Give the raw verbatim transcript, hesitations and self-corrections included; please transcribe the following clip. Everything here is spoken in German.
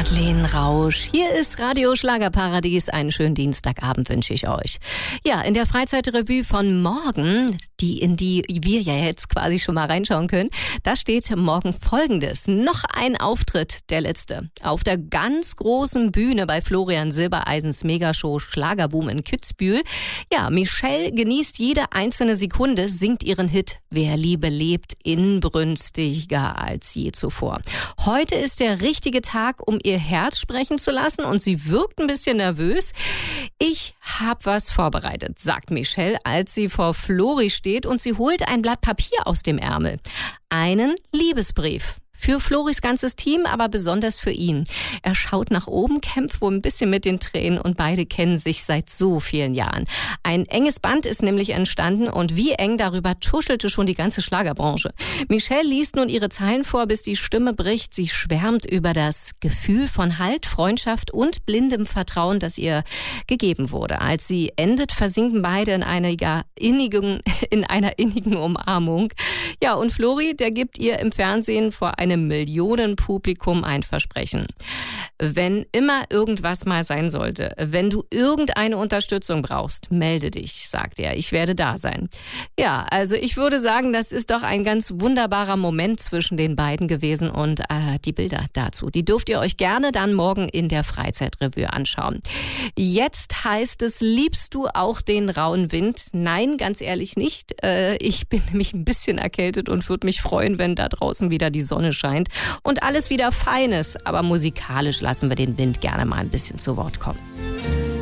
Madeleine Rausch. Hier ist Radio Schlagerparadies. Einen schönen Dienstagabend wünsche ich euch. Ja, in der Freizeitrevue von morgen, die in die wir ja jetzt quasi schon mal reinschauen können, da steht morgen Folgendes. Noch ein Auftritt, der letzte. Auf der ganz großen Bühne bei Florian Silbereisens Megashow Schlagerboom in Kitzbühel. Ja, Michelle genießt jede einzelne Sekunde, singt ihren Hit Wer Liebe lebt inbrünstiger als je zuvor. Heute ist der richtige Tag, um ihr Herz sprechen zu lassen, und sie wirkt ein bisschen nervös. Ich habe was vorbereitet, sagt Michelle, als sie vor Flori steht, und sie holt ein Blatt Papier aus dem Ärmel. Einen Liebesbrief. Für Floris ganzes Team, aber besonders für ihn. Er schaut nach oben, kämpft wohl ein bisschen mit den Tränen, und beide kennen sich seit so vielen Jahren. Ein enges Band ist nämlich entstanden, und wie eng, darüber tuschelte schon die ganze Schlagerbranche. Michelle liest nun ihre Zeilen vor, bis die Stimme bricht. Sie schwärmt über das Gefühl von Halt, Freundschaft und blindem Vertrauen, das ihr gegeben wurde. Als sie endet, versinken beide in einer innigen, in einer innigen Umarmung. Ja, und Flori, der gibt ihr im Fernsehen vor einem Millionenpublikum ein Versprechen. Wenn immer irgendwas mal sein sollte, wenn du irgendeine Unterstützung brauchst, melde dich, sagt er. Ich werde da sein. Ja, also ich würde sagen, das ist doch ein ganz wunderbarer Moment zwischen den beiden gewesen, und äh, die Bilder dazu, die dürft ihr euch gerne dann morgen in der Freizeitrevue anschauen. Jetzt heißt es, liebst du auch den rauen Wind? Nein, ganz ehrlich nicht. Äh, ich bin nämlich ein bisschen erkältet und würde mich freuen, wenn da draußen wieder die Sonne scheint und alles wieder fein ist. Aber musikalisch lassen wir den Wind gerne mal ein bisschen zu Wort kommen.